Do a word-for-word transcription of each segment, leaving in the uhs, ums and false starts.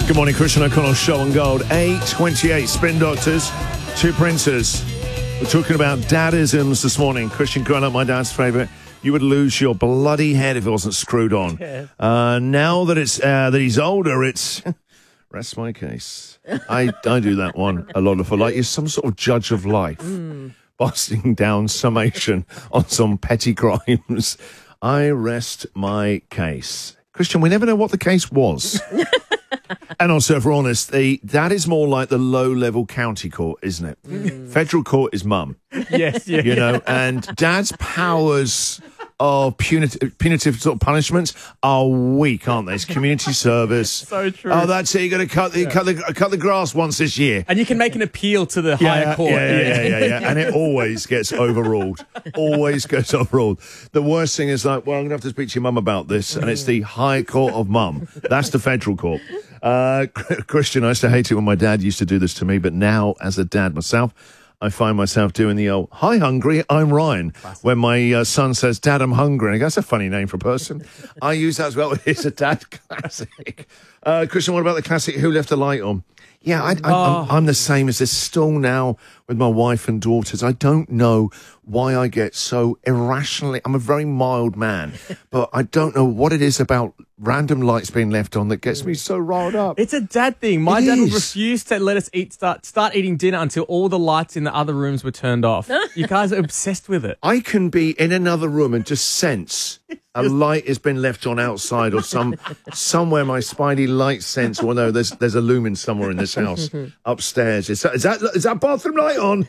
Good morning, Christian O'Connell Show on Gold. eight twenty-eight, Spin Doctors, two princes. We're talking about dadisms this morning. Christian, growing up, my dad's favourite. You would lose your bloody head if it wasn't screwed on. Yeah. Uh, now that it's uh, that he's older, it's rest my case. I, I do that one a lot of for like you're some sort of judge of life, mm. busting down summation on some petty crimes. I rest my case. Christian, we never know what the case was. And also, if we're honest, the, that is more like the low-level county court, isn't it? Mm. Federal court is mum. Yes, yeah. You know, and dad's powers of punitive, punitive sort of punishments are weak, aren't they? It's community service. So true. Oh, that's it. You're going to cut the, yeah. cut the cut the grass once this year. And you can make an appeal to the yeah, higher court. Yeah, yeah, yeah, yeah, yeah. And it always gets overruled. Always gets overruled. The worst thing is like, well, I'm going to have to speak to your mum about this, and it's the high court of mum. That's the federal court. Uh, Christian, I used to hate it when my dad used to do this to me, but now, as a dad myself, I find myself doing the old, hi, hungry, I'm Ryan. Classic. When my uh, son says, Dad, I'm hungry. And I go, that's a funny name for a person. I use that as well. It's a dad classic. Uh, Christian, what about the classic, who left the light on? Yeah, I, I, oh. I'm, I'm the same as this still now with my wife and daughters. I don't know why I get so irrationally, I'm a very mild man, but I don't know what it is about random lights being left on that gets me so riled up. It's a dad thing. My it dad is. would refuse to let us eat start start eating dinner until all the lights in the other rooms were turned off. You guys are obsessed with it. I can be in another room and just sense a light has been left on outside, or some somewhere my spidey light sense. Well, no, there's there's a lumen somewhere in this house upstairs. Is that is that is that bathroom light on?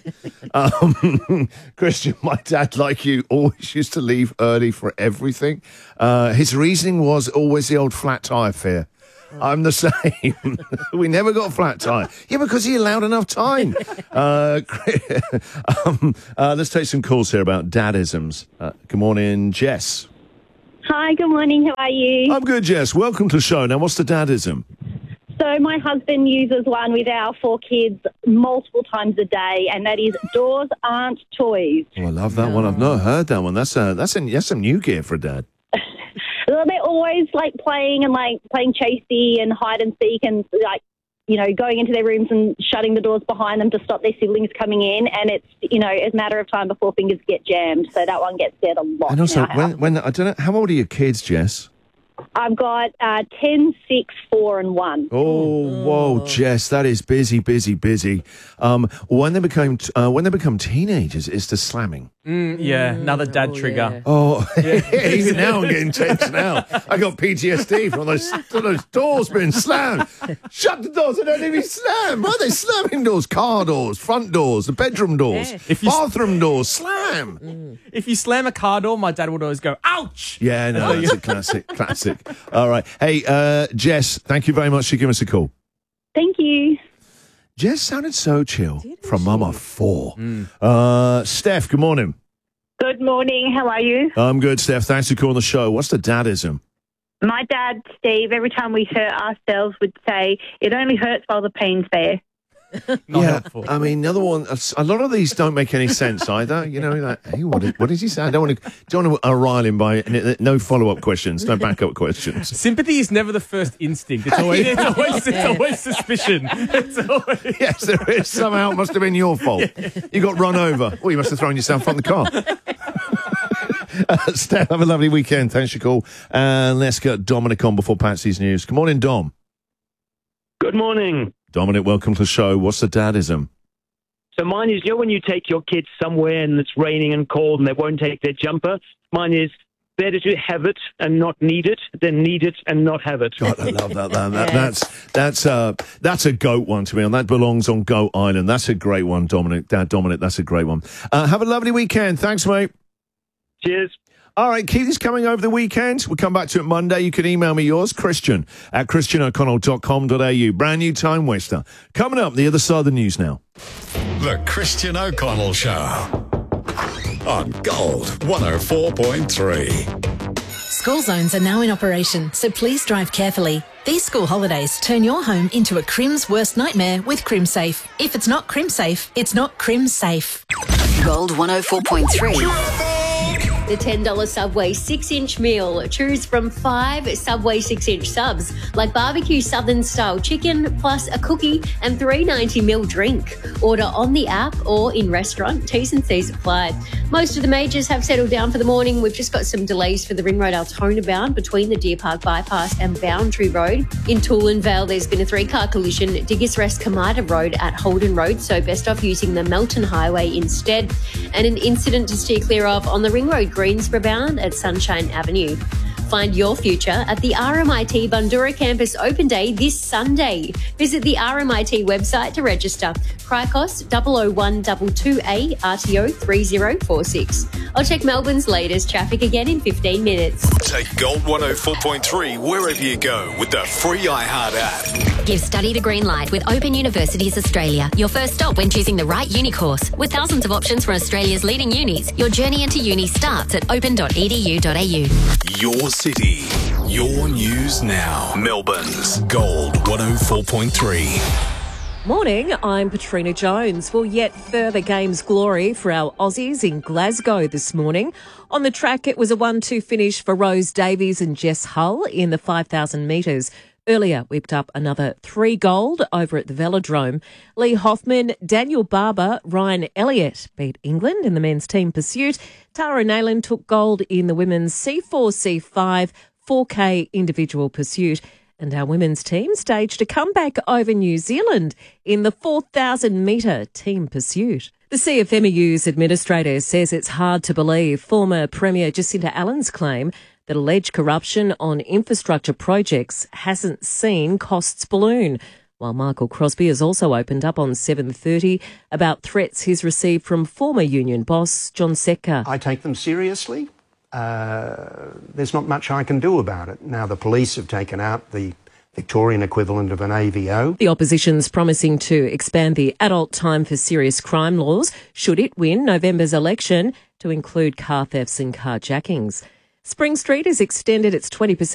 Um, Christian, my dad, like you, always used to leave early for everything. Uh, his reasoning was always the old flat tire fear. I'm the same. We never got a flat tire. Yeah, because he allowed enough time. Uh, um, uh, let's take some calls here about dadisms. Uh, good morning, Jess. Hi, good morning. How are you? I'm good, Jess. Welcome to the show. Now, what's the dadism? So my husband uses one with our four kids multiple times a day, and that is doors aren't toys. Oh, I love that no. one. I've not heard that one. That's a, that's, a, that's some new gear for a dad. They're always like playing and like playing chasey and hide and seek and like, you know, going into their rooms and shutting the doors behind them to stop their siblings coming in. And it's, you know, a matter of time before fingers get jammed. So that one gets said a lot. And also, when, when, I don't know, how old are your kids, Jess? I've got uh, ten, six, four, and one. Oh, whoa, Jess, that is busy, busy, busy. Um, when they become uh, when they become teenagers, it's the slamming. Mm, yeah, another dad oh, trigger. Yeah. Oh, yeah. Even now I'm getting tense now. I got P T S D from those, those doors being slammed. Shut the doors, they don't need to be slammed. Why are they slamming doors? Car doors, front doors, the bedroom doors, Yeah. If you bathroom doors, slam. Mm. If you slam a car door, my dad would always go, ouch! Yeah, no, that's a classic, classic. All right. Hey, uh, Jess, thank you very much for giving us a call. Thank you. Jess sounded so chill Didn't from she? Mama Four. Mm. Uh, Steph, good morning. Good morning. How are you? I'm good, Steph. Thanks for calling the show. What's the dadism? My dad, Steve, every time we hurt ourselves would say, it only hurts while the pain's there. Not yeah, helpful. I mean, another one. A lot of these don't make any sense either. You know, like, hey, what did, what did he say? I don't want to, don't want to rile him by no follow up questions, no backup questions. Sympathy is never the first instinct. It's always, it's always, it's always suspicion. It's always... Yes, there is. Somehow it must have been your fault. You got run over. Well, you must have thrown yourself from the car. uh, Steph, have a lovely weekend. Thanks for your call. And let's get Dominic on before Patsy's news. Good morning, Dom. Good morning. Dominic, welcome to the show. What's the dadism? So mine is, you know, when you take your kids somewhere and it's raining and cold and they won't take their jumper, mine is better to have it and not need it than need it and not have it. God, I love that. that, that that's that's uh that's a goat one to me, and that belongs on Goat Island. That's a great one, Dominic. Dad, Dominic, that's a great one. Uh, have a lovely weekend. Thanks, mate. Cheers. All right, keep this coming over the weekend. We'll come back to it Monday. You can email me yours, Christian, at christian o'connell dot com dot a u. Brand new time waster. Coming up, the other side of the news now. The Christian O'Connell Show on Gold one oh four point three. School zones are now in operation, so please drive carefully. These school holidays turn your home into a crim's worst nightmare with CrimSafe. If it's not CrimSafe, it's not CrimSafe. Gold one oh four point three. Traffic! The ten dollars Subway six inch meal. Choose from five Subway six inch subs, like barbecue southern style chicken, plus a cookie and three ninety ml drink. Order on the app or in restaurant. T's and C's apply. Most of the majors have settled down for the morning. We've just got some delays for the Ring Road Altona bound between the Deer Park Bypass and Boundary Road. In Toolan Vale, there's been a three-car collision. Diggers Rest Kamida Road at Holden Road, so best off using the Melton Highway instead. And an incident to steer clear of on the Ring Road Greensboro bound at Sunshine Avenue. Find your future at the R M I T Bundura Campus Open Day this Sunday. Visit the R M I T website to register. Cricos double oh one two two A R T O three oh four six. I'll check Melbourne's latest traffic again in fifteen minutes. Take Gold one oh four point three wherever you go with the free iHeart app. Give study the green light with Open Universities Australia. Your first stop when choosing the right uni course. With thousands of options from Australia's leading unis, your journey into uni starts at open dot e d u dot a u. Your city, your news now. Melbourne's Gold one oh four point three. Morning, I'm Katrina Jones for yet further Games glory for our Aussies in Glasgow this morning. On the track, it was a one two finish for Rose Davies and Jess Hull in the five thousand metres. Earlier, whipped up another three gold over at the Velodrome. Lee Hoffman, Daniel Barber, Ryan Elliott beat England in the men's team pursuit. Tara Nayland took gold in the women's C four C five four K individual pursuit. And our women's team staged a comeback over New Zealand in the four thousand metre team pursuit. The C F M E U's administrator says it's hard to believe former Premier Jacinta Allen's claim that alleged corruption on infrastructure projects hasn't seen costs balloon. While Michael Crosby has also opened up on seven thirty about threats he's received from former union boss John Setka. I take them seriously. Uh, there's not much I can do about it. Now, the police have taken out the Victorian equivalent of an A V O. The opposition's promising to expand the adult time for serious crime laws should it win November's election to include car thefts and carjackings. Spring Street has extended its twenty percent